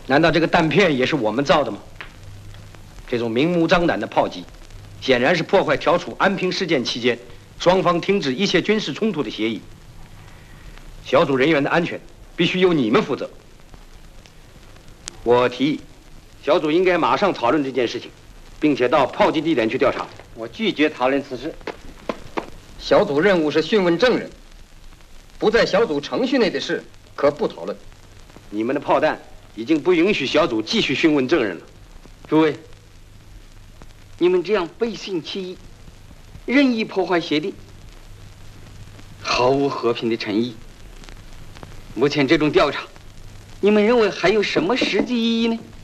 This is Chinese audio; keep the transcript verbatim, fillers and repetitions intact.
难道这个弹片也是我们造的吗？这种明目张胆的炮击，显然是破坏调处安平事件期间双方停止一切军事冲突的协议。小组人员的安全必须由你们负责。我提议，小组应该马上讨论这件事情，并且到炮击地点去调查。 我拒绝讨论此事。 小组任务是讯问证人，不在小组程序内的事可不讨论。 你们的炮弹已经不允许小组继续讯问证人了。 诸位，你们这样背信弃义，任意破坏协定，毫无和平的诚意。目前这种调查，你们认为还有什么实际意义呢？